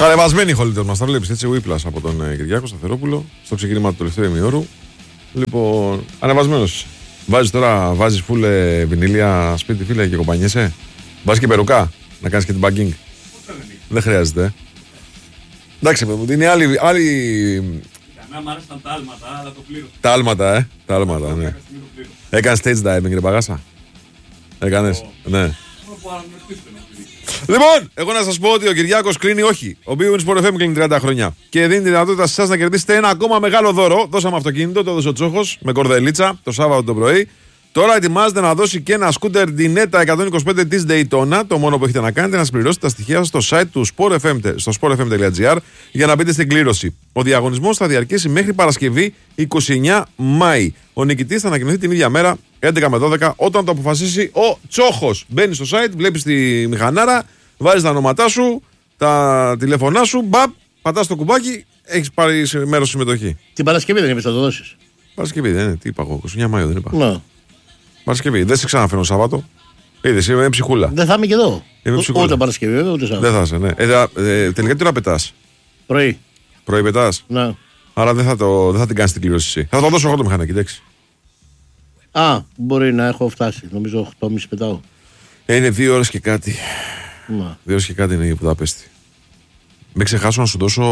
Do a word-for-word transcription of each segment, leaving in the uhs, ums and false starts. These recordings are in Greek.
Ανεβασμένοι οι χολίτες μας, τα βλέπεις έτσι, Whiplash από τον ε, Κυριάκο Σταθερόπουλο στο ξεκίνημα του τελευταίου ημιώρου. Λοιπόν, ανεβασμένος. Βάζεις τώρα, βάζεις φούλε βινίλια σπίτι, φίλε, και κομπανιέσαι. Βάζεις και περουκά, να κάνεις και την μπαγκίνγκ. Δεν χρειάζεται. Εντάξει, παιδί, είναι άλλη. άλλη... Για μένα μου άρεσαν τα άλματα, αλλά το πλήρωσα. Τα άλματα, ε. Τα άλματα, ναι. Έκανες stage diving, ρε Παγάσα. Έκανες, ναι. Λοιπόν, εγώ να σας πω ότι ο Κυριάκος κλείνει, όχι. Ο Big Win Sport εφ εμ κλείνει τριάντα χρόνια. Και δίνει τη δυνατότητα σε εσάς να κερδίσετε ένα ακόμα μεγάλο δώρο. Δώσαμε αυτοκίνητο, το έδωσε ο Τσόχος με κορδελίτσα το Σάββατο το πρωί. Τώρα ετοιμάζεται να δώσει και ένα σκούτερ Dinetta εκατόν είκοσι πέντε της Daytona. Το μόνο που έχετε να κάνετε είναι να συμπληρώσετε τα στοιχεία στο site του Sport εφ εμ, στο sport f m τελεία g r για να μπείτε στην κλήρωση. Ο διαγωνισμός θα διαρκέσει μέχρι Παρασκευή είκοσι εννέα Μάη. Ο νικητής θα ανακοινωθεί την ίδια μέρα έντεκα με δώδεκα όταν το αποφασίσει ο Τσόχος. Μπαίνεις στο site, βλέπεις τη μηχανάρα, βάζεις τα ονόματά σου, τα τηλέφωνά σου, μπαπ, πατάς το κουμπάκι, έχεις πάρει μέρος συμμετοχή. Την Παρασκευή δεν είπες θα το δώσεις? Παρασκευή δεν είναι, τι είπα εγώ, είκοσι εννέα Μαΐου δεν είπα. Ναι. Παρασκευή, δεν σε ξαναφέρω Σάββατο. Είδες, είμαι ψυχούλα. Δεν θα είμαι και εδώ. Είμαι ψυχούλα. Ούτε Παρασκευή, βέβαια, ούτε Σάββατο. Δεν θα είσαι, ναι. Ε, ε, τελικά τι ώρα πετάς? Πρωί. Πρωί πετάς. Ναι. Άρα δεν θα, το, δεν θα την κάνεις την κλήρωση εσύ. Θα το δώσω εγώ το μηχανάκι, εντάξει. Α, μπορεί να έχω φτάσει. Νομίζω οκτώ και μισή πετάω. Ε, είναι δύο ώρες και κάτι. Ναι. Δύο ώρες και κάτι είναι η Βουδαπέστη. Μην ξεχάσω να σου δώσω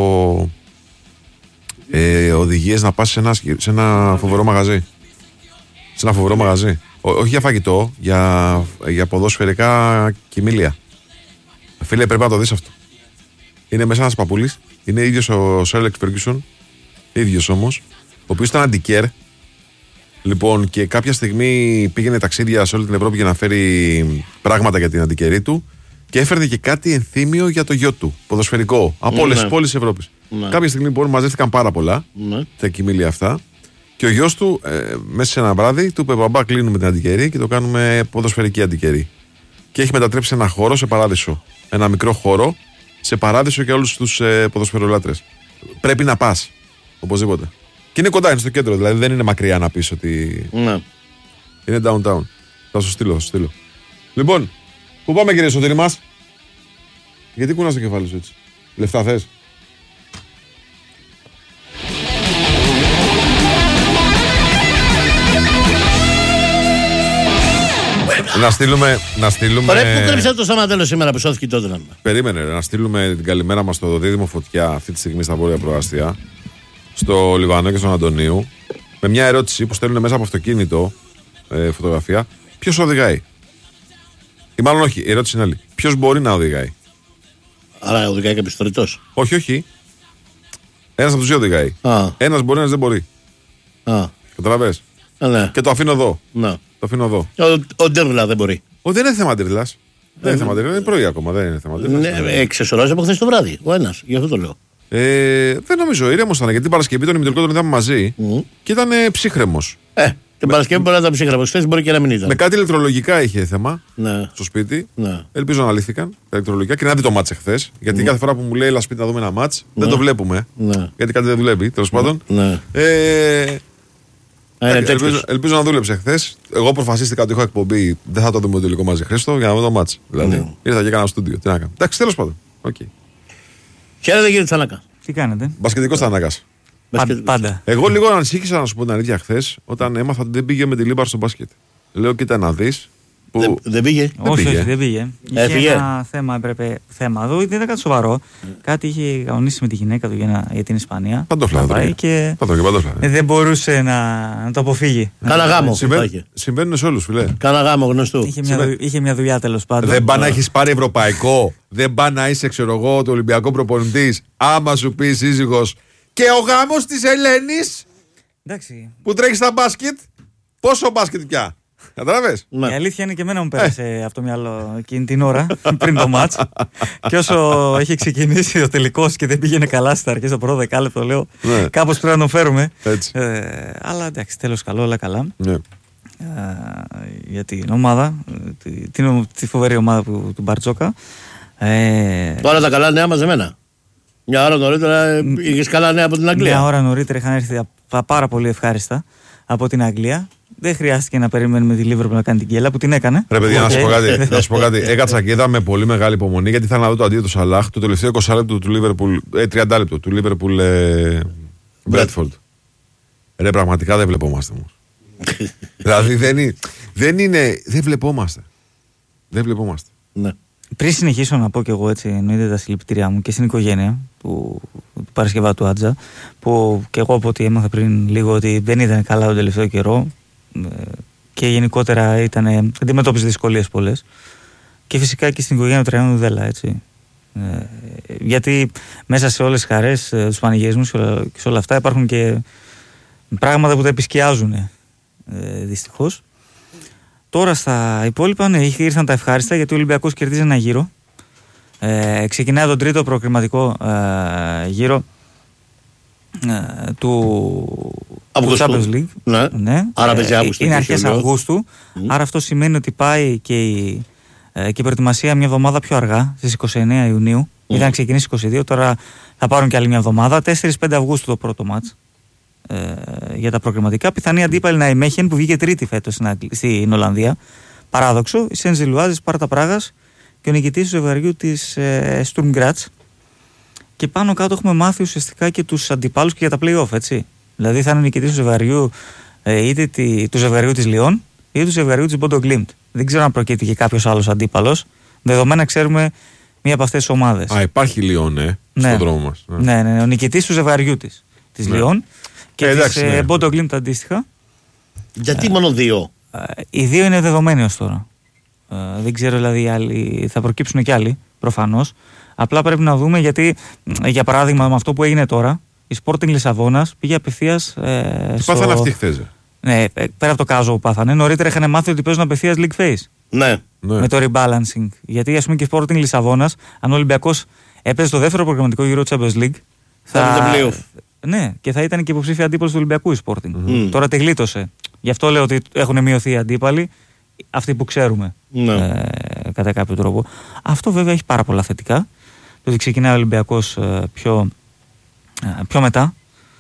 ε, οδηγίες να πας σε ένα, σε ένα φοβερό μαγαζί. Σε ένα φοβερό μαγαζί. Ό, όχι για φαγητό, για, για ποδοσφαιρικά κοιμήλια. Φίλε, πρέπει να το δεις αυτό. Είναι μέσα ένας παππούλης. Είναι ίδιος ο Σέρλεξ Φέργκισον. Ίδιος όμως. Ο οποίος ήταν αντικέρ. Λοιπόν, και κάποια στιγμή πήγαινε ταξίδια σε όλη την Ευρώπη για να φέρει πράγματα για την αντικερή του. Και έφερνε και κάτι ενθύμιο για το γιο του. Ποδοσφαιρικό. Από όλες τις πόλεις της Ευρώπης. Ναι. Κάποια στιγμή λοιπόν μαζεύτηκαν πάρα πολλά. Ναι. Τα κοιμήλια αυτά. Και ο γιος του, ε, μέσα σε ένα βράδυ, του είπε: Μπαμπά, κλείνουμε την αντικερή και το κάνουμε ποδοσφαιρική αντικερή. Και έχει μετατρέψει ένα χώρο σε παράδεισο. Ένα μικρό χώρο σε παράδεισο για όλους τους ε, ποδοσφαιρολάτρες. Πρέπει να πας. Οπωσδήποτε. Και είναι κοντά, είναι στο κέντρο, δηλαδή δεν είναι μακριά να πεις ότι. Ναι. Είναι downtown. Θα σου στείλω, θα σου στείλω. Λοιπόν, πού πάμε κύριε Σωτήρη μας? Γιατί κουνάς το κεφάλι σου έτσι? Λεφτά θες? Να στείλουμε. Να στείλουμε... Ωραία, πού κρύψατε το Σαματέλο σήμερα που σώθηκε τότε να. Περίμενε, ρε, να στείλουμε την καλημέρα μας στο δίδυμο Φωτιά αυτή τη στιγμή στα βόρεια προάστια, στο Λιβανό και στον Αντωνίου, με μια ερώτηση που στέλνουν μέσα από αυτοκίνητο ε, φωτογραφία. Ποιος οδηγάει? Ή μάλλον όχι, η ερώτηση είναι άλλη. Ποιος μπορεί να οδηγάει? Άρα οδηγάει κάποιος τρίτος? Όχι, όχι. Ένας από τους δύο οδηγάει. Α. Ένας μπορεί, ένας δεν μπορεί. Α. Καταλαβες? Ναι. Και το αφήνω εδώ. Ναι. Το αφήνω εδώ. Ο, ο Ντέρλα δεν μπορεί. Ο, δεν είναι θέμα ντρίλας. Δεν είναι θέμα ντρίλας. Είναι πρωί ακόμα. Δεν είναι θέμα ντρίλας. Ναι, εξεσωράζει από χθες το βράδυ. Ο ένας. Γι' αυτό το λέω. Ε, δεν νομίζω. Ήρεμος ήταν. Γιατί την Παρασκευή τον ημιτελικό τον είδαμε μαζί Mm. και ήταν ε, ψύχρεμος. Ε, την Παρασκευή μπορεί να ήταν ψύχρεμος. Χθες μπορεί και να μην ήταν. Με κάτι ηλεκτρολογικά είχε θέμα Ναι. στο σπίτι. Ναι. Ελπίζω να λύθηκαν τα ηλεκτρολογικά και να δει το μάτς εχθές. Γιατί Mm. κάθε φορά που μου λέει έλα σπίτι να δούμε ένα μάτς, Ναι. δεν το βλέπουμε. Ναι. Γιατί κάτι δεν δουλεύει, τέλος πάντων. Ναι. Ε, Α, είναι ελπίζω, τέτοιος. ελπίζω να δούλεψε χθες. Εγώ αποφασίστηκα ότι έχω εκπομπή. Δεν θα το δούμε το τελικό μαζί Χρήστο για να δούμε το μάτς. Δηλαδή, Ναι. ήρθα και έκανα στούντιο. Τι να κάνω. Εντάξει, τέλος πάντων. Okay. Χαίρετε κύριε Τσανάκα. Τι κάνετε? Μπασκετικός θα ανάγκας. Πα- Πάντα. Εγώ λίγο ανησύχησα να σου πω την αλήθεια χθες όταν έμαθα ότι δεν πήγε με τη Λίμπαρ στο μπάσκετ. Λέω, κοίτα να δεις. Που... Δεν, δεν πήγε. όχι, πήγε. όχι, δεν πήγε. Έφυγε. Είχε ένα θέμα, έπρεπε. Θέμα εδώ, δεν ήταν κάτι σοβαρό. Κάτι είχε κανονίσει με τη γυναίκα του για, να, για την Ισπανία. Παντόφλα, Να θα πάει τρώγε. και Θα τρώγε παντόφλα. ε, δεν μπορούσε να, να το αποφύγει. Κάνα γάμο. Συμβα... θα είχε. Συμβαίνουν σε όλους, φιλέ. Κάνα γάμο γνωστού. Είχε μια, δου- είχε μια δουλειά τέλος πάντων. Δεν πά να έχεις πάρει ευρωπαϊκό. Δεν πά να είσαι, ξέρω εγώ, το Ολυμπιακό προπονητής. Άμα σου πει σύζυγος. Και ο γάμος της Ελένης Εντάξει. που τρέχει στα μπάσκετ. Πόσο μπάσκετ πια. Καταλαβες. Ναι. Η αλήθεια είναι και εμένα μου πέρασε από το μυαλό εκείνη την ώρα πριν το μάτς. Και όσο έχει ξεκινήσει ο τελικός και δεν πήγαινε καλά στις αρχές, το πρώτο δεκάλεπτο, λέω Ναι. κάπως πρέπει να το φέρουμε. Έτσι. Ε, αλλά εντάξει, τέλος καλό, όλα καλά. Ναι. Ε, για την ομάδα, τη, την, τη φοβερή ομάδα που, του Μπαρτζόκα. Ε, Τώρα τα καλά νέα μαζεμένα. Μια ώρα νωρίτερα είχες καλά νέα από την Αγγλία. Μια ώρα νωρίτερα είχαν έρθει τα πάρα πολύ ευχάριστα από την Αγγλία. Δεν χρειάστηκε να περιμένουμε τη Liverpool να κάνει την κέλα που την έκανε. Ρε παιδιά, Okay. να σου πω κάτι. να σου πω κάτι. Έκατσα και είδα με πολύ μεγάλη υπομονή γιατί ήθελα να δω το αντίο του Σαλάχ το τελευταίο είκοσι λεπτό του Liverpool. Ε, τριάντα λεπτό του Liverpool ε, Bradford. Ρε, πραγματικά δεν βλεπόμαστε όμως. δηλαδή δεν είναι, δεν είναι. Δεν βλεπόμαστε. Δεν βλεπόμαστε. Ναι. Πριν συνεχίσω να πω κι εγώ έτσι, εννοείται τα συλληπιτήριά μου και στην οικογένεια του, του Παρασκευά του Άτζα, που και εγώ από ό,τι έμαθα πριν λίγο ότι δεν ήταν καλά τον τελευταίο καιρό και γενικότερα ήταν, αντιμετώπιζε δυσκολίες πολλές. Και φυσικά και στην οικογένεια του Τραϊάνου Δέλα, έτσι. Ε, γιατί μέσα σε όλες τις χαρές, τους πανηγυρισμούς και όλα, και σε όλα αυτά υπάρχουν και πράγματα που τα επισκιάζουν, ε, δυστυχώς. Τώρα στα υπόλοιπα, ναι, ήρθαν τα ευχάριστα γιατί ο Ολυμπιακός κερδίζει ένα γύρο. Ε, ξεκινάει τον τρίτο προκριματικό ε, γύρο ε, του, του Champions League. Ναι. Ναι. Άρα παίζει Αύγουστο. Είναι αρχές Αυγούστου. Mm. Άρα αυτό σημαίνει ότι πάει και η, ε, και η προετοιμασία μια εβδομάδα πιο αργά, στις είκοσι εννέα Ιουνίου. Mm. Ήταν ξεκινήσει είκοσι δύο, τώρα θα πάρουν και άλλη μια εβδομάδα. τέσσερα πέντε Αυγούστου το πρώτο μάτς. Ε, για τα προκριματικά. Πιθανή αντίπαλη να η Μέχεν που βγήκε τρίτη φέτος στην, στην Ολλανδία. Παράδοξο. Η Σεν Ζιλουάζης, Σπάρτα Πράγας και ο νικητής του ζευγαριού της ε, Sturm Graz. Και πάνω κάτω έχουμε μάθει ουσιαστικά και τους αντιπάλους και για τα play-off, έτσι. Δηλαδή θα είναι ο νικητής του ζευγαριού ε, είτε τη, του ζευγαριού της Λιόν είτε του ζευγαριού της Bodo Glimt. Δεν ξέρω αν προκύπτει και κάποιος άλλος αντίπαλος. Δεδομένα ξέρουμε μία από αυτές τις ομάδες. Α, υπάρχει Λιόν, ε, ναι, στον δρόμο μας. Ναι, ναι, ναι, ο νικητής του ζευγαριού της, της ναι. Λιόν. Και ε, της ναι. Bodo Glimt αντίστοιχα. Γιατί ε, μόνο δύο? Ε, οι δύο είναι δεδομένοι ως τώρα. Ε, δεν ξέρω δηλαδή οι άλλοι, θα προκύψουν και άλλοι προφανώς. Απλά πρέπει να δούμε γιατί, για παράδειγμα, με αυτό που έγινε τώρα, η Sporting Λισαβόνας πήγε απευθείας. Ε, τι στο... πάθανε αυτοί χθες? Ναι, πέρα από το κάζο που πάθανε. Νωρίτερα είχαν μάθει ότι παίζουν απευθείας League Phase. Ναι. Με το rebalancing. Γιατί ας πούμε και η Sporting Λισαβόνας, αν ο Ολυμπιακός έπαιζε το δεύτερο προγραμματικό γύρο του Champions League. Θα... Ναι, και θα ήταν και υποψήφια αντίπαλος του Ολυμπιακού η Sporting. Mm. Τώρα τη γλίτωσε. Γι' αυτό λέω ότι έχουν μειωθεί οι αντίπαλοι, αυτοί που ξέρουμε. Ναι. Ε, κατά κάποιο τρόπο. Αυτό βέβαια έχει πάρα πολλά θετικά. Το ότι ξεκινάει ο Ολυμπιακός ε, πιο, ε, πιο μετά.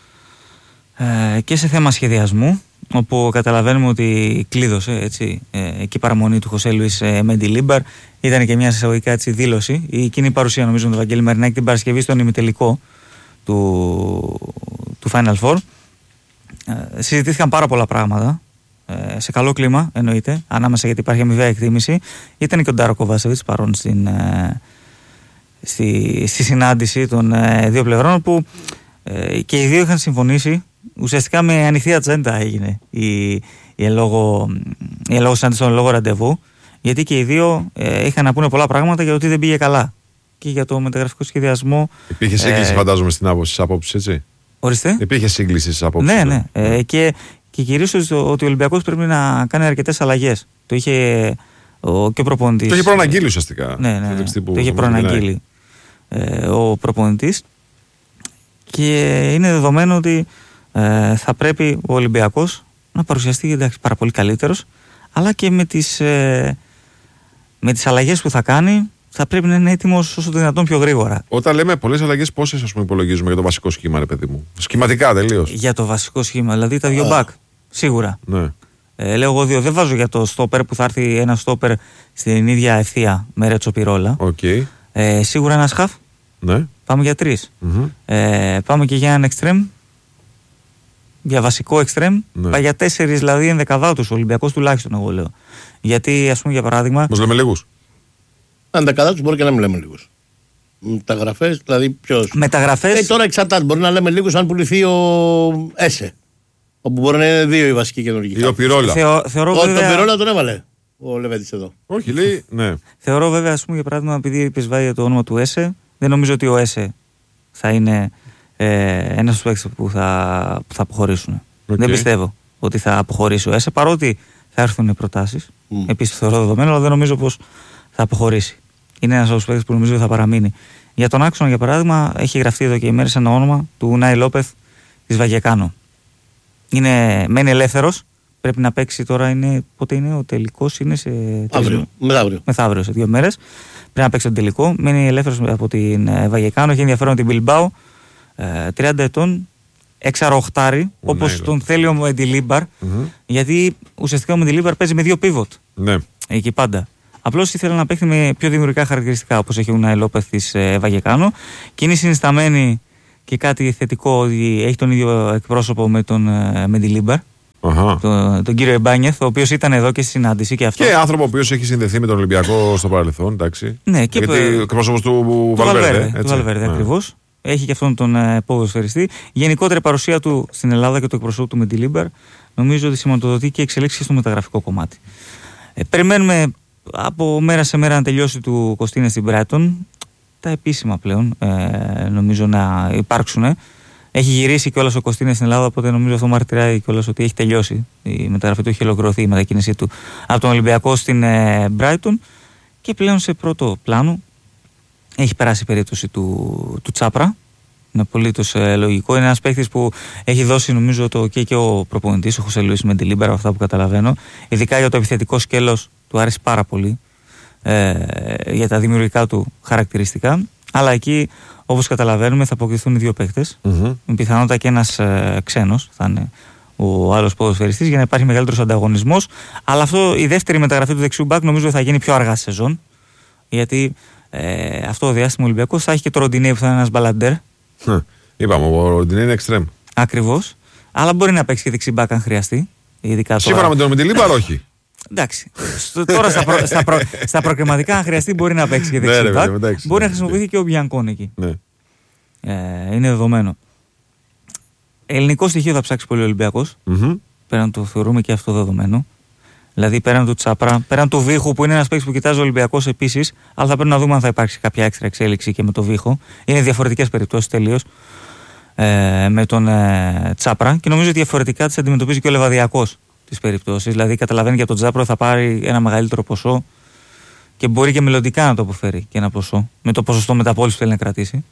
Ε, και σε θέμα σχεδιασμού, όπου καταλαβαίνουμε ότι κλείδωσε έτσι, ε, και η παραμονή του Χωσέ Λουίς ε, Μέντι Λίμπαρ. Ήταν και μια εισαγωγικά έτσι, δήλωση. Η κοινή παρουσία νομίζω του Βαγγέλη Μαρινάκη την Παρασκευή στον ημιτελικό του, του Final Four. Ε, συζητήθηκαν πάρα πολλά πράγματα. Ε, σε καλό κλίμα εννοείται, ανάμεσα γιατί υπάρχει αμοιβαία εκτίμηση. Ήταν και ο Ντάρο Κοβάσεβιτς παρόν στην, ε, στη, στη συνάντηση των ε, δύο πλευρών, που ε, και οι δύο είχαν συμφωνήσει. Ουσιαστικά με ανοιχτή ατζέντα έγινε η, η ελόγω συνάντηση, τον λόγο ραντεβού, γιατί και οι δύο ε, είχαν να πούνε πολλά πράγματα για το ότι δεν πήγε καλά και για το μεταγραφικό σχεδιασμό. Υπήρχε σύγκληση, ε, φαντάζομαι, στην άποψη, στις απόψεις, έτσι. Ορίστε. Υπήρχε σύγκληση στις απόψεις. Ναι, ναι. Ε, και, και κυρίως ότι ο Ολυμπιακός πρέπει να κάνει αρκετές αλλαγές. Το είχε ο, και ο προπονητής. Το είχε προαναγγείλει ουσιαστικά. Ναι, ναι, ναι. Το είχε προαναγγείλει ε, ο προπονητής. Και είναι δεδομένο ότι ε, θα πρέπει ο Ολυμπιακός να παρουσιαστεί, εντάξει, πάρα πολύ καλύτερος, αλλά και με τις, ε, με τις αλλαγές που θα κάνει θα πρέπει να είναι έτοιμος όσο το δυνατόν πιο γρήγορα. Όταν λέμε πολλές αλλαγές, πόσες ας πούμε υπολογίζουμε για το βασικό σχήμα, ρε παιδί μου? Σχηματικά τελείως. Για το βασικό σχήμα, δηλαδή τα δύο μπακ. Σίγουρα. Ναι. Ε, λέω εγώ δύο. Δεν βάζω για το στόπερ που θα έρθει ένα στόπερ στην ίδια ευθεία με Ρέτσο Πιρόλα. Okay. Ε, σίγουρα ένα χαφ. Ναι. Πάμε για τρεις. Mm-hmm. Ε, πάμε και για έναν εξτρέμ. Για βασικό εξτρέμ. Ναι. Πάει για τέσσερις, δηλαδή ενδεκαδάτους. Ο Ολυμπιακός τουλάχιστον, εγώ λέω. Γιατί, ας πούμε, για παράδειγμα. Μας λέμε λίγους. Ενδεκαδάτους μπορεί και να μην λέμε λίγους. Μεταγραφές, δηλαδή ποιος. Μεταγραφές. Ε, τώρα εξαρτάται. Μπορεί να λέμε λίγους αν πουληθεί ο Έσε. Όπου μπορεί να είναι δύο οι βασικοί καινούργοι. Ή ο Πιρόλα. Θεω, θεωρώ, ο, βέβαια... Τον Πιρόλα τον έβαλε ο Λεβέντης εδώ. Όχι, λέει, ναι. Θεωρώ βέβαια, ας πούμε, για παράδειγμα, επειδή είπες βάει το όνομα του Έσε, δεν νομίζω ότι ο Έσε θα είναι ε, ένας στους παίκτες που θα, που θα αποχωρήσουν. Okay. Δεν πιστεύω ότι θα αποχωρήσει ο Έσε, παρότι θα έρθουν προτάσεις. Mm. Επίσης θεωρώ δεδομένο, αλλά δεν νομίζω πως θα αποχωρήσει. Είναι ένας από τους παίκτες που νομίζω θα παραμείνει. Για τον άξονα, για παράδειγμα, έχει γραφτεί εδώ και ημέρες ένα όνομα του Νάι Λόπεθ της Βαγεκάνο. Είναι, μένει ελεύθερος. Πρέπει να παίξει τώρα. Είναι, πότε είναι ο τελικός? Είναι σε. Αύριο. Μεθαύριο. Μεθαύριο, σε δύο μέρες. Πρέπει να παίξει τον τελικό. Μένει ελεύθερος από την Βαγεκάνο. Έχει ενδιαφέρον την Μπιλμπάο. τριάντα ετών. εξαροχτάρι, όπως τον θέλει ο Μεντιλίμπαρ, mm-hmm. γιατί ουσιαστικά ο Μεντιλίμπαρ παίζει με δύο πίβοτ. Ναι. Εκεί πάντα. Απλώς ήθελε να παίξει με πιο δημιουργικά χαρακτηριστικά, όπως έχει ο Ουνάι Λόπεθ της ε, Βαγεκάνο. Και είναι συνισταμένη και κάτι θετικό ότι έχει τον ίδιο εκπρόσωπο με τον ε, Μεντιλίμπαρ. Uh-huh. Τον, τον κύριο Εμπάνιεθ, ο οποίος ήταν εδώ και στη συνάντηση και αυτό. Και άνθρωπο ο οποίος έχει συνδεθεί με τον Ολυμπιακό στο παρελθόν, εντάξει. Ναι, και γιατί ο εκπρόσωπος του Βαλβέρντε. Του Βαλβέρνde, ναι. ακριβώς. Έχει και αυτόν τον ε, ποδοσφαιριστή. Γενικότερη παρουσία του στην Ελλάδα και του εκπροσώπου του Μεντιλίμπαρ νομίζω ότι σηματοδοτεί και εξελίξει στο μεταγραφικό κομμάτι. Ε, περιμένουμε από μέρα σε μέρα να τελειώσει του Κωστίνε στην Brighton. Τα επίσημα πλέον ε, νομίζω να υπάρξουν. Έχει γυρίσει κιόλας ο Κωστίνε στην Ελλάδα, οπότε νομίζω αυτό μαρτυράει κιόλας ότι έχει τελειώσει. Η μεταγραφή του έχει ολοκληρωθεί, η μετακίνησή του από τον Ολυμπιακό στην ε, Brighton. Και πλέον σε πρώτο πλάνο έχει περάσει η περίπτωση του, του Τσάπρα. Είναι απολύτως ε, λογικό. Είναι ένας παίκτης που έχει δώσει νομίζω το και, και ο προπονητής, ο Χωσέ Λουίς Μεντιλίμπαρ, από αυτά που καταλαβαίνω. Ειδικά για το επιθετικό σκέλος του άρεσε πάρα πολύ ε, για τα δημιουργικά του χαρακτηριστικά. Αλλά εκεί, όπως καταλαβαίνουμε, θα αποκτηθούν οι δύο παίκτες. Mm-hmm. Με πιθανότητα και ένας ε, ξένος θα είναι ο άλλος ποδοσφαιριστής για να υπάρχει μεγαλύτερος ανταγωνισμός. Αλλά αυτό, η δεύτερη μεταγραφή του δεξιού μπακ νομίζω θα γίνει πιο αργά σεζόν. Γιατί ε, αυτό το διάστημα Ολυμπιακός θα έχει και το Ροντινέι που θα είναι ένας μπαλαντέρ. Είπαμε, ο Ροντινέι είναι εξτρέμ. Ακριβώς. Αλλά μπορεί να παίξει και δεξί μπακ αν χρειαστεί. Σύμφωνα με τον Μεντιλίμπαρ, όχι. Εντάξει. Στο, τώρα στα, προ, στα, προ, στα προκριματικά, αν χρειαστεί, μπορεί να παίξει και δεξί μπακ. Μπορεί να χρησιμοποιηθεί και ο Μπιανκόν εκεί. Ναι. Ε, είναι δεδομένο. Ελληνικό στοιχείο θα ψάξει πολύ ο Ολυμπιακός. Mm-hmm. Πέραν το θεωρούμε και αυτό δεδομένο. Δηλαδή πέραν του Τσάπρα, πέραν του Βίχου που είναι ένας παίκτης που κοιτάζει ο Ολυμπιακός επίσης, αλλά θα πρέπει να δούμε αν θα υπάρξει κάποια έξτρα εξέλιξη και με το Βίχο. Είναι διαφορετικές περιπτώσεις τελείως ε, με τον ε, Τσάπρα και νομίζω ότι διαφορετικά τις αντιμετωπίζει και ο Λεβαδιακός τις περιπτώσεις. Δηλαδή καταλαβαίνει και από τον Τσάπρα θα πάρει ένα μεγαλύτερο ποσό και μπορεί και μελλοντικά να το αποφέρει και ένα ποσό με το ποσοστό μεταπόλησης που θέλει να κρατήσει.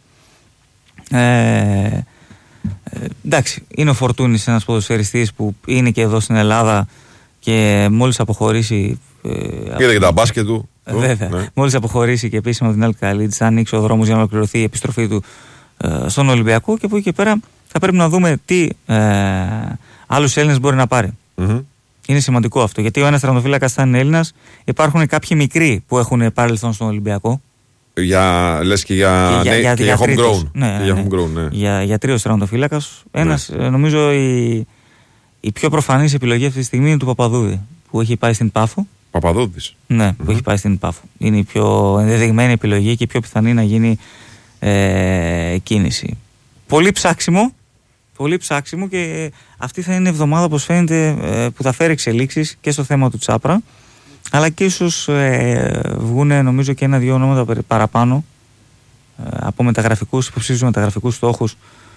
Ε, ε, εντάξει, είναι ο Φορτούνης ένας ποδοσφαιριστής που είναι και εδώ στην Ελλάδα. Και μόλις αποχωρήσει. Είδα και τα μπάσκετ του. Ε, βέβαια. Ναι. Μόλις αποχωρήσει και επίσημα από την Αλ Καλίτ, θα ανοίξει ο δρόμος για να ολοκληρωθεί η επιστροφή του ε, στον Ολυμπιακό. Και από εκεί και πέρα θα πρέπει να δούμε τι ε, άλλους Έλληνες μπορεί να πάρει. Mm-hmm. Είναι σημαντικό αυτό. Γιατί ο ένας τερματοφύλακας θα είναι Έλληνας. Υπάρχουν κάποιοι μικροί που έχουν παρελθόν στον Ολυμπιακό. Για, λες και για, για, ναι, για, και για, για homegrown. Ναι, ναι, ναι. Για, home grown, ναι. για, για τρίτος τερματοφύλακας. Ένας, ναι. νομίζω, η, η πιο προφανής επιλογή αυτή τη στιγμή είναι του Παπαδούδη που έχει πάει στην Πάφο. Παπαδούδης. Ναι, mm-hmm. που έχει πάει στην Πάφο. Είναι η πιο ενδεδειγμένη επιλογή και η πιο πιθανή να γίνει ε, κίνηση. Πολύ ψάξιμο. Πολύ ψάξιμο και αυτή θα είναι η εβδομάδα, όπως φαίνεται, ε, που θα φέρει εξελίξεις και στο θέμα του Τσάπρα. Αλλά και ίσως ε, βγουν νομίζω και ένα-δύο ονόματα παραπάνω ε, από μεταγραφικούς, υποψήφιους μεταγραφικούς στόχους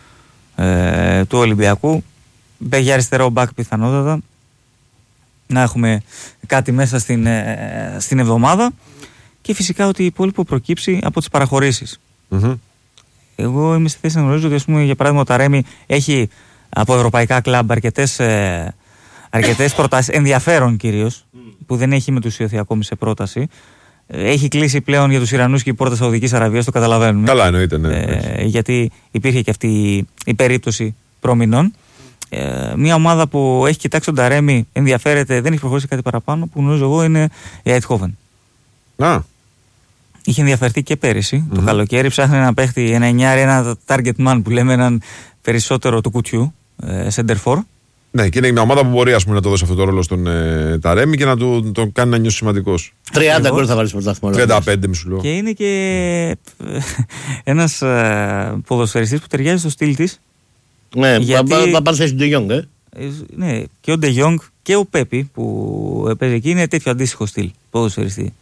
ε, του Ολυμπιακού. Μπε για αριστερό μπακ πιθανότατα. Να έχουμε κάτι μέσα στην, ε, στην εβδομάδα. Και φυσικά ότι η υπόλοιπο προκύψει από τις παραχωρήσεις. Mm-hmm. Εγώ είμαι στη θέση να γνωρίζω ότι, ας πούμε, για παράδειγμα, ο Ταρέμι έχει από ευρωπαϊκά κλαμπ αρκετές, ε, αρκετές προτάσεις, ενδιαφέρον κυρίως, mm. που δεν έχει μετουσιωθεί ακόμη σε πρόταση. Έχει κλείσει πλέον για τους Ιρανούς και η πόρτα Σαουδικής Αραβίας, το καταλαβαίνουμε. Καλά, εννοείται, ναι. Ε, γιατί υπήρχε και αυτή η περίπτωση προμηνών. Ε, μια ομάδα που έχει κοιτάξει τον Ταρέμι, ενδιαφέρεται, δεν έχει προχωρήσει κάτι παραπάνω, που γνωρίζω εγώ είναι η Αιτχόβεν. Α. Είχε ενδιαφερθεί και πέρυσι. Mm-hmm. Το καλοκαίρι ψάχνει να παίχτη ένα εννιάρι, ένα target man που λέμε, έναν περισσότερο του κουτιού, ε, center for. Ναι, και είναι μια ομάδα που μπορεί, ας πούμε, να το δώσει αυτό το ρόλο στον ε, Ταρέμι και να του, τον κάνει να νιώσει σημαντικός. τριάντα γκολ θα βάλει στο πρωτάθλημα. τριάντα πέντε μισού λέω. Και είναι και ένας ε, ποδοσφαιριστής που ταιριάζει στο στυλ της. Ναι, γιατί... θα πάρει θέση του Ντε Γιόγκ, ε. ε. Ναι, και ο Ντε Γιόγκ και ο Πέπι που παίζει εκεί είναι τέτοιο αντίστοιχο στυλ ποδοσφαιριστή.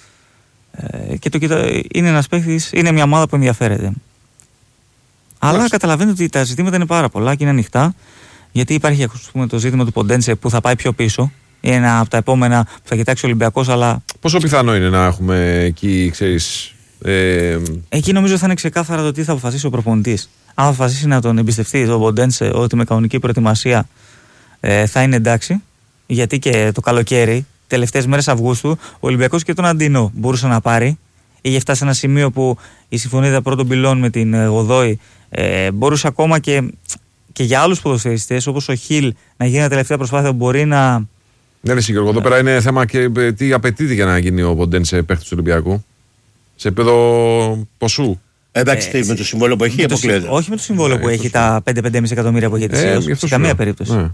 Ε, και το κοιτά, είναι ένας παίκτης, είναι μια ομάδα που ενδιαφέρεται. Αλλά Άς. καταλαβαίνετε ότι τα ζητήματα είναι πάρα πολλά και είναι ανοιχτά. Γιατί υπάρχει, ας πούμε, το ζήτημα του Ποντένσε που θα πάει πιο πίσω. Είναι ένα από τα επόμενα που θα κοιτάξει ο Ολυμπιακός, αλλά. Πόσο πιθανό είναι να έχουμε εκεί, ξέρεις. Ε... Εκεί νομίζω θα είναι ξεκάθαρα το τι θα αποφασίσει ο προπονητής. Αν θα αποφασίσει να τον εμπιστευτεί τον Ποντένσε ότι με κανονική προετοιμασία ε, θα είναι εντάξει. Γιατί και το καλοκαίρι, τελευταίες μέρες Αυγούστου, ο Ολυμπιακός και τον Αντίνο μπορούσε να πάρει. Είχε φτάσει σε ένα σημείο που η συμφωνία πρώτων πυλών με την Γοδόη ε, μπορούσε ακόμα και. και για άλλους ποδοσφαιριστές όπως ο Χιλ να γίνει μια τελευταία προσπάθεια που μπορεί να. Ναι, ρε Γιώργο, εδώ πέρα είναι θέμα και τι απαιτείται για να γίνει ο Ποντέν σε παίχτη του Ολυμπιακού. Σε επίπεδο ποσού. Εντάξει, ε, με το συμβόλαιο που έχει, αποκλείεται. Όχι με το συμβόλαιο ναι, που έχει, τα πέντε με πέντε κόμμα πέντε εκατομμύρια που έχει ετησίως. Ε, σε καμία περίπτωση. Ναι.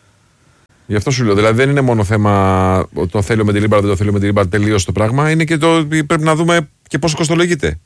Γι' αυτό σου λέω. Δηλαδή δεν είναι μόνο θέμα το θέλω με την Λίμπαρ, δεν το θέλω με την Λίμπαρ, τελείωσε το πράγμα. Είναι και το πρέπει να δούμε και πόσο κοστολογείται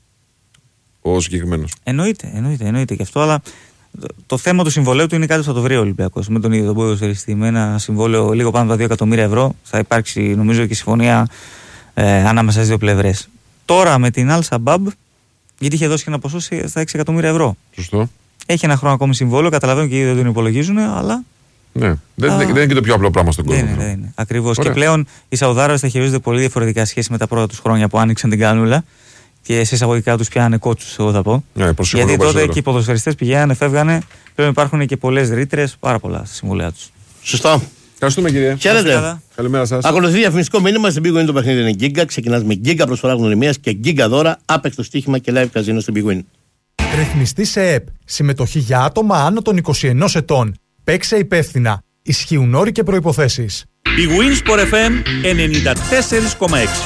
ο συγκεκριμένος. Εννοείται, εννοείται, εννοείται και αυτό, αλλά το, το θέμα του συμβολέου του είναι κάτι που θα το βρει ο Ολυμπιακός. Με τον ίδιο τον ποδοσφαιριστή. Με ένα συμβόλαιο λίγο πάνω από τα δύο εκατομμύρια ευρώ θα υπάρξει νομίζω και συμφωνία ε, ανάμεσα στις δύο πλευρές. Τώρα με την Al Shabab, γιατί είχε δώσει και ένα ποσό στα έξι εκατομμύρια ευρώ. Σωστό. Έχει ένα χρόνο ακόμη συμβόλαιο, καταλαβαίνω και ήδη δεν τον υπολογίζουν, αλλά. Ναι, δεν, Α, δεν είναι και το πιο απλό πράγμα στον κόσμο. Δεν είναι, είναι. Ακριβώς. Και πλέον οι Σαουδάραβες τα χειρίζονται πολύ διαφορετικά σχέση με τα πρώτα τους χρόνια που άνοιξαν την κάνουλα και σε εισαγωγικά τους πιάνανε κότσους, εγώ θα πω. Ναι, γιατί τότε και οι ποδοσφαιριστές πηγαίνανε, φεύγανε. Πλέον υπάρχουν και πολλές ρήτρες, πάρα πολλά στα συμβόλαια τους. Σωστά. Ευχαριστούμε κύριε. Χαίρετε. Καλημέρα σας. Ακολουθεί διαφημιστικό μήνυμα στην Big Win. Το παιχνίδι είναι Giga. Ξεκινάς με Giga προσφορά γνωριμίας και Giga δώρα, άπεκτο στοίχημα και live καζίνο στην Big Win. Ρυθμιστή σε ΕΕΠ. Συμμετοχή για άτομα άνω των είκοσι ενός ετών. Παίξε υπεύθυνα. Ισχύουν όροι και προϋποθέσεις. Big Win Sport εφ εμ ενενήντα τέσσερα κόμμα έξι.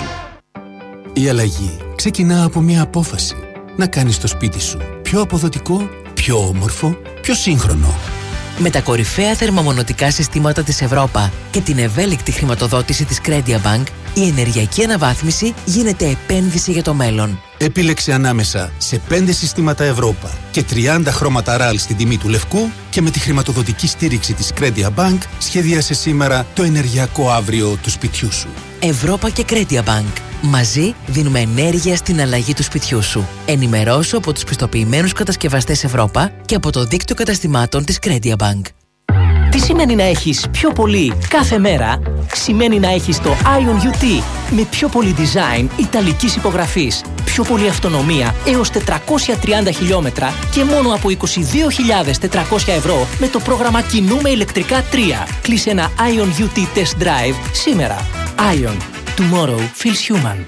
Η αλλαγή ξεκινά από μια απόφαση. Να κάνεις το σπίτι σου πιο αποδοτικό, πιο όμορφο, πιο σύγχρονο. Με τα κορυφαία θερμομονωτικά συστήματα της Ευρώπα και την ευέλικτη χρηματοδότηση της Credia Bank, η ενεργειακή αναβάθμιση γίνεται επένδυση για το μέλλον. Επίλεξε ανάμεσα σε πέντε συστήματα Ευρώπα και τριάντα χρώματα ραλ στην τιμή του λευκού και με τη χρηματοδοτική στήριξη της Credia Bank σχεδίασε σήμερα το ενεργειακό αύριο του σπιτιού σου. Ευρώπα και Credia Bank. Μαζί δίνουμε ενέργεια στην αλλαγή του σπιτιού σου. Ενημερώσου από τους πιστοποιημένους κατασκευαστές Ευρώπα και από το δίκτυο καταστημάτων της Credia Bank. Τι σημαίνει να έχεις πιο πολύ κάθε μέρα? Σημαίνει να έχεις το Ion γιου τι με πιο πολύ design ιταλικής υπογραφής, πιο πολύ αυτονομία έως τετρακόσια τριάντα χιλιόμετρα και μόνο από είκοσι δύο χιλιάδες τετρακόσια ευρώ με το πρόγραμμα Κινούμε ηλεκτρικά τρία. Κλείσε ένα Ion γιου τι Test Drive σήμερα. Ion. Tomorrow feels human.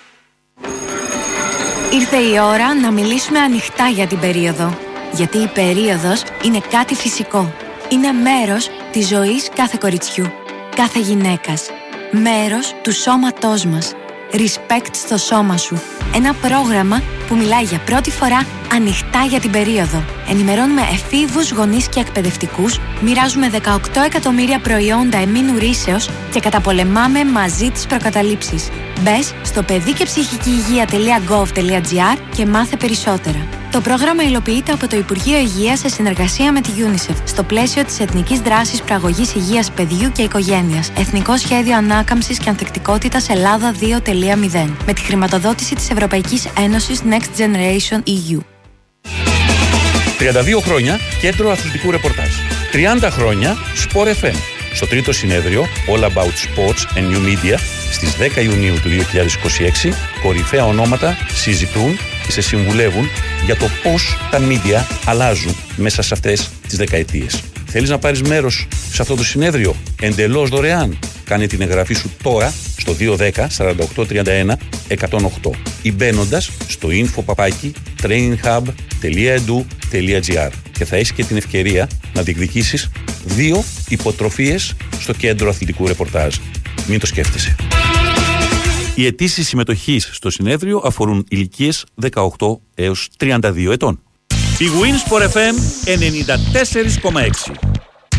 Ήρθε η ώρα να μιλήσουμε ανοιχτά για την περίοδο. Γιατί η περίοδος είναι κάτι φυσικό. Είναι μέρος της ζωής κάθε κοριτσιού, κάθε γυναίκας. Μέρος του σώματός μας. Respect στο σώμα σου. Ένα πρόγραμμα που μιλάει για πρώτη φορά ανοιχτά για την περίοδο. Ενημερώνουμε εφήβους, γονείς και εκπαιδευτικούς, μοιράζουμε δεκαοκτώ εκατομμύρια προϊόντα εμμήνου ρύσεως και καταπολεμάμε μαζί τις προκαταλήψεις. Μπες στο παιδί και ψυχική υγεία τελεία γκοβ τελεία τζι άρ και μάθε περισσότερα. Το πρόγραμμα υλοποιείται από το Υπουργείο Υγείας σε συνεργασία με τη UNICEF στο πλαίσιο της Εθνικής Δράσης Προαγωγής Υγείας Παιδιού και Οικογένειας. Εθνικό Σχέδιο Ανάκαμψης και Ανθεκτικότητας Ελλάδα δύο τελεία μηδέν. Με τη χρηματοδότηση της Ευρωπαϊκής Ένωσης Next Generation ι γιου. τριάντα δύο χρόνια Κέντρο Αθλητικού Ρεπορτάζ. τριάντα χρόνια Sport εφ εμ. Στο τρίτο συνέδριο All About Sports and New Media στις δέκα Ιουνίου του δύο χιλιάδες είκοσι έξι, κορυφαία ονόματα συζητούν και σε συμβουλεύουν για το πώς τα media αλλάζουν μέσα σε αυτές τις δεκαετίες. Θέλεις να πάρεις μέρος σε αυτό το συνέδριο εντελώς δωρεάν? Κάνε την εγγραφή σου τώρα στο δύο ένα μηδέν σαράντα οκτώ τριάντα ένα εκατόν οκτώ ή μπαίνοντας στο info παπάκι traininghub τελεία edu τελεία gr και θα έχεις και την ευκαιρία να διεκδικήσεις δύο υποτροφίες στο Κέντρο Αθλητικού Ρεπορτάζ. Μην το σκέφτεσαι. Οι αιτήσεις συμμετοχής στο συνέδριο αφορούν ηλικίες δεκαοκτώ έως τριάντα δύο ετών. Big Win Sport εφ εμ ενενήντα τέσσερα κόμμα έξι.